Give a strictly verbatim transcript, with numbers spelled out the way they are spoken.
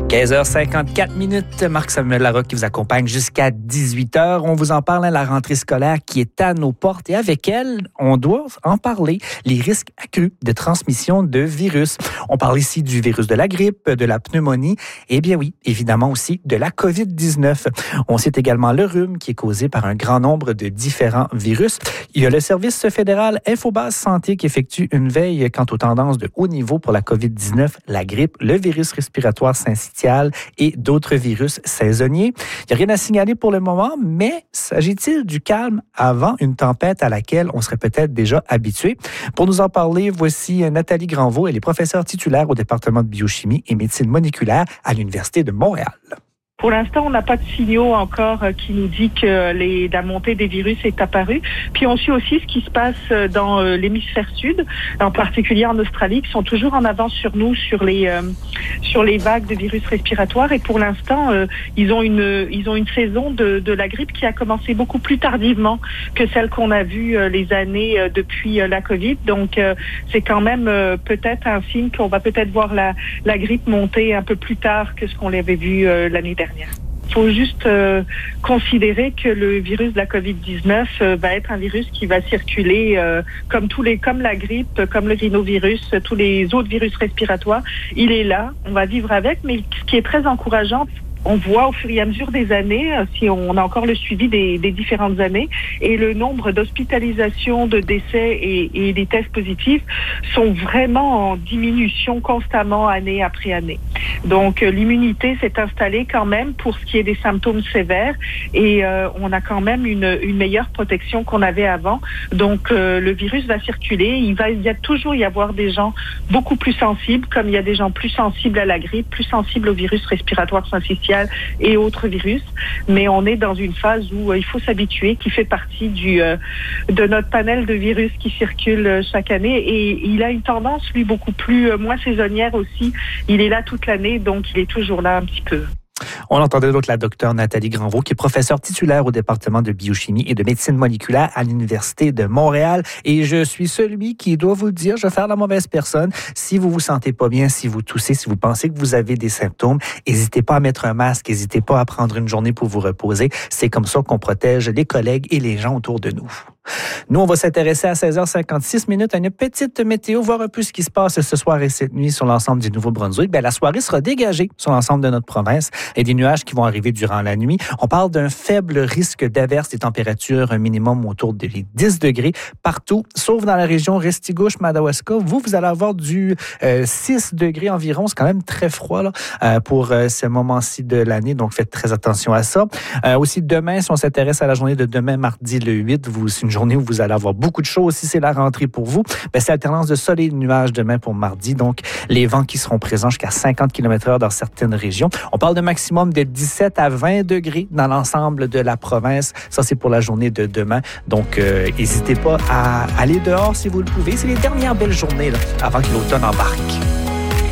quinze heures cinquante-quatre minutes, Marc-Samuel Larocque qui vous accompagne jusqu'à dix-huit heures. On vous en parle, hein, la rentrée scolaire qui est à nos portes et avec elle, on doit en parler, les risques accrus de transmission de virus. On parle ici du virus de la grippe, de la pneumonie et bien oui, évidemment aussi de la covid dix-neuf. On cite également le rhume qui est causé par un grand nombre de différents virus. Il y a le service fédéral Infobase Santé qui effectue une veille quant aux tendances de haut niveau pour la covid dix-neuf, la grippe, le virus respiratoire syncytial et d'autres virus saisonniers. Il n'y a rien à signaler pour le moment, mais s'agit-il du calme avant une tempête à laquelle on serait peut-être déjà habitué? Pour nous en parler, voici Nathalie Granvaux. Elle est professeure titulaire au département de biochimie et médecine moléculaire à l'Université de Montréal. Pour l'instant, on n'a pas de signaux encore qui nous dit que les, la montée des virus est apparue. Puis on suit aussi ce qui se passe dans l'hémisphère sud, en particulier en Australie, qui sont toujours en avance sur nous sur les euh, sur les vagues de virus respiratoires. Et pour l'instant, euh, ils ont une ils ont une saison de, de la grippe qui a commencé beaucoup plus tardivement que celle qu'on a vue euh, les années euh, depuis euh, la COVID. Donc euh, c'est quand même euh, peut-être un signe qu'on va peut-être voir la la grippe monter un peu plus tard que ce qu'on l'avait vu euh, l'année dernière. Il faut juste euh, considérer que le virus de la covid dix-neuf euh, va être un virus qui va circuler euh, comme tous les, comme la grippe, comme le rhinovirus, tous les autres virus respiratoires. Il est là, on va vivre avec, mais ce qui est très encourageant, on voit au fur et à mesure des années, si on a encore le suivi des, des différentes années, et le nombre d'hospitalisations, de décès et, et des tests positifs sont vraiment en diminution constamment année après année. Donc l'immunité s'est installée quand même pour ce qui est des symptômes sévères et euh, on a quand même une, une meilleure protection qu'on avait avant. Donc euh, le virus va circuler, il va il y a toujours y avoir des gens beaucoup plus sensibles, comme il y a des gens plus sensibles à la grippe, plus sensibles au virus respiratoire syncytial et autres virus, mais on est dans une phase où euh, il faut s'habituer, qui fait partie du euh, de notre panel de virus qui circule euh, chaque année et il a une tendance, lui, beaucoup plus, euh, moins saisonnière aussi. Il est là toute l'année, donc il est toujours là un petit peu. On entendait donc la docteure Nathalie Granvaux, qui est professeure titulaire au département de biochimie et de médecine moléculaire à l'Université de Montréal. Et je suis celui qui doit vous le dire, je vais faire la mauvaise personne. Si vous vous sentez pas bien, si vous toussez, si vous pensez que vous avez des symptômes, n'hésitez pas à mettre un masque, n'hésitez pas à prendre une journée pour vous reposer. C'est comme ça qu'on protège les collègues et les gens autour de nous. Nous, on va s'intéresser à seize heures cinquante-six minutes à une petite météo, voir un peu ce qui se passe ce soir et cette nuit sur l'ensemble du Nouveau-Brunswick. Bien, la soirée sera dégagée sur l'ensemble de notre province et des nuages qui vont arriver durant la nuit. On parle d'un faible risque d'averse, des températures un minimum autour des dix degrés partout, sauf dans la région Restigouche-Madawaska. Vous, vous allez avoir du euh, six degrés environ. C'est quand même très froid là, euh, pour euh, ce moment-ci de l'année, donc faites très attention à ça. Euh, aussi, demain, si on s'intéresse à la journée de demain, mardi le huit, vous, c'est une journée où vous allez avoir beaucoup de chaud. Si c'est la rentrée pour vous, bien, c'est alternance de soleil et de nuages demain pour mardi. Donc, les vents qui seront présents jusqu'à cinquante kilomètres heure dans certaines régions. On parle de maximum de dix-sept à vingt degrés dans l'ensemble de la province. Ça, c'est pour la journée de demain. Donc, euh, n'hésitez pas à aller dehors si vous le pouvez. C'est les dernières belles journées là, avant que l'automne embarque.